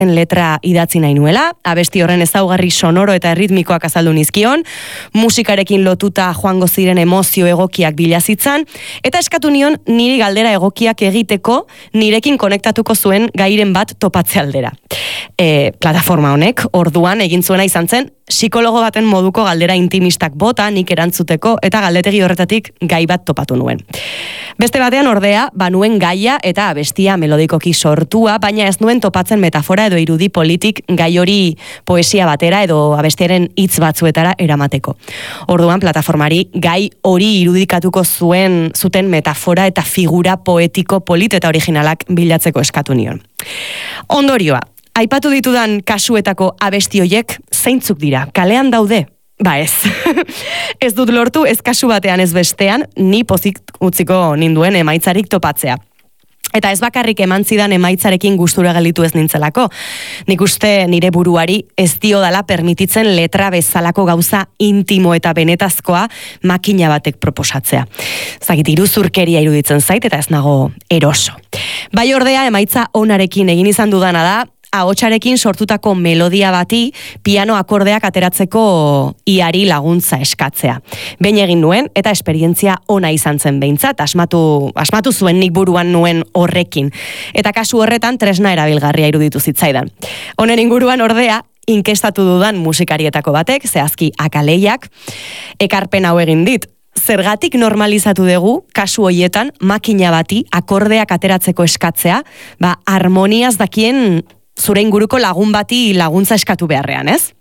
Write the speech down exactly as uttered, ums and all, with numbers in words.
letra idatzi nahi nuela, abesti horren ezaugarri sonoro eta erritmikoak azaldu nizkion, musikarekin lotuta joango ziren emozio egokiak bilazitzan, eta eskatu nion niri galdera egokiak egiteko nirekin konektatuko zuen gairen bat topatze aldera. E, plataforma honek, orduan egin zuena izan zen, psikologo baten moduko galdera intimistak bota nik erantzuteko eta galdetegi horretatik gai bat topatu nuen. Beste batean ordea, banuen gaia eta abestia melodikoki sortua, baina ez nuen topatzen metafora edo irudi politik gai hori poesia batera edo abestiaren hitz batzuetara eramateko. Orduan plataformari gai hori irudikatuko zuen zuten metafora eta figura poetiko polit eta originalak bilatzeko eskatu nion. Ondorioa, aipatu ditudan kasuetako abesti hoiek zeintzuk dira? Kalean daude? Ba ez. Ez dut lortu ez kasu batean ez bestean, ni pozik utziko ninduen emaitzarik topatzea. Eta ez bakarrik eman zidan emaitzarekin gustura gelditu ez nintzelako. Nik uste nire buruari ez dio dala permititzen letra bezalako gauza intimo eta benetazkoa makina batek proposatzea. Zagit, iruzurkeria iruditzen zait eta ez nago eroso. Bai ordea emaitza onarekin egin izan dudana da, ahotsarekin sortutako melodia bati piano akordeak ateratzeko iari laguntza eskatzea. Behin egin nuen eta esperientzia ona izan zen behintzat, asmatu, asmatu zuen nik buruan nuen horrekin. Eta kasu horretan tresna erabilgarria iruditu zitzaidan. Honen inguruan ordea, inkestatu dudan musikarietako batek, zehazki akaleiak, ekarpen hau egin dit. Zergatik normalizatu dugu, kasu hoietan, makina bati akordeak ateratzeko eskatzea, ba, harmoniaz dakien zure inguruko lagun bati laguntza eskatu beharrean, ez?